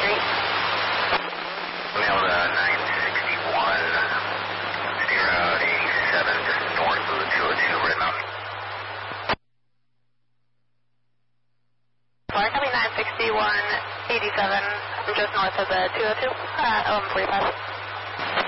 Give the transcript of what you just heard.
Mail to 961, State Route 87, just north of the 202 Red Mountain. Sorry, coming 961, 87, just north of the 202 at 1145.